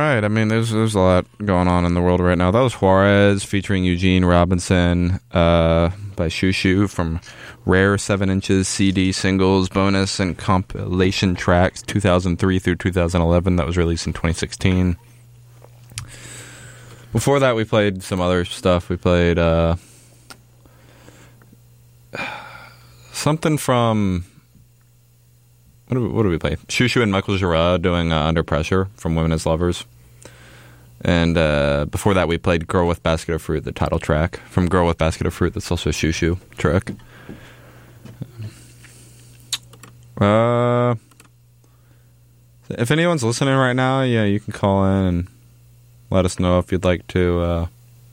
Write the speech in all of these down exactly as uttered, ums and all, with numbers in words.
right. I mean, there's there's a lot going on in the world right now. That was Juarez featuring Eugene Robinson uh, by Shoo Shoo from Rare seven inches C D singles, bonus, and compilation tracks two thousand three through two thousand eleven. That was released in twenty sixteen. Before that, we played some other stuff. We played uh, something from... What do, we, what do we play? Shoo Shoo and Michael Girard doing uh, Under Pressure from Women as Lovers. And uh, before that, we played Girl with Basket of Fruit, the title track from Girl with Basket of Fruit. That's also a Shoo Shoo track. Uh, if anyone's listening right now, yeah, you can call in and let us know if you'd like to, uh,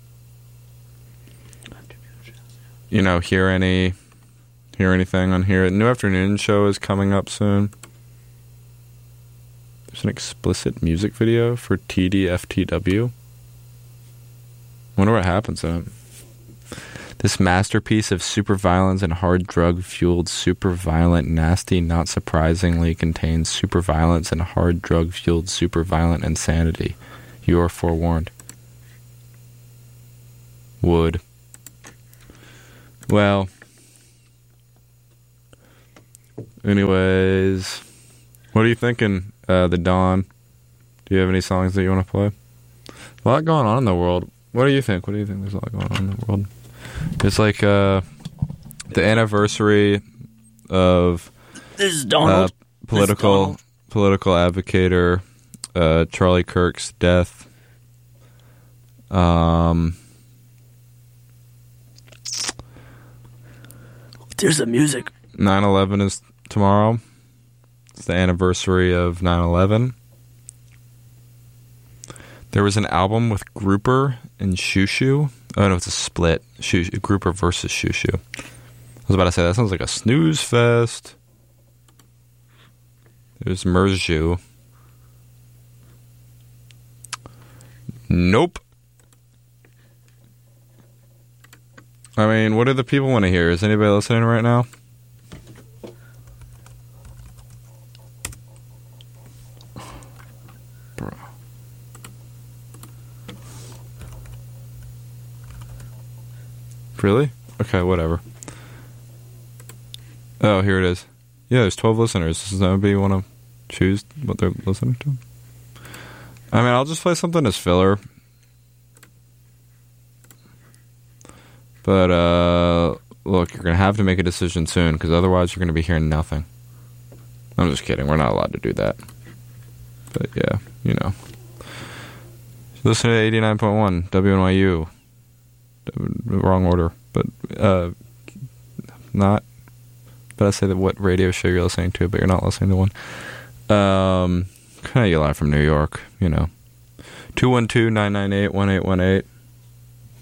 you know, hear any... hear anything on here. The New Afternoon Show is coming up soon. There's an explicit music video for T D F T W. Wonder what happens in it. This masterpiece of super violence and hard drug-fueled super violent nasty not surprisingly contains super violence and hard drug-fueled super violent insanity. You are forewarned. Would. Well... Anyways, what are you thinking, uh, The Dawn? Do you have any songs that you want to play? A lot going on in the world. What do you think? What do you think? There's a lot going on in the world. It's like uh, the anniversary of this is Donald. Uh, political this is Donald. political advocator uh, Charlie Kirk's death. Um, There's the music. nine eleven is tomorrow. It's the anniversary of nine eleven. There was an album with Grouper and Shoo Shoo. Oh, no, it's a split. Shoo, Grouper versus Shoo Shoo. I was about to say, that sounds like a snooze fest. There's Merzju. Nope. I mean, what do the people want to hear? Is anybody listening right now? Bro. Really? Okay, whatever. Oh, here it is. Yeah, there's twelve listeners. Does anybody want to choose what they're listening to? I mean, I'll just play something as filler. But, uh, look, you're going to have to make a decision soon, because otherwise you're going to be hearing nothing. I'm just kidding. We're not allowed to do that. But, yeah, you know. Listen to eighty-nine point one, W N Y U. Wrong order. But, uh, not. But I say that what radio show you're listening to, but you're not listening to one. Um, kind of you live from New York, you know. two one two, nine nine eight, one eight one eight.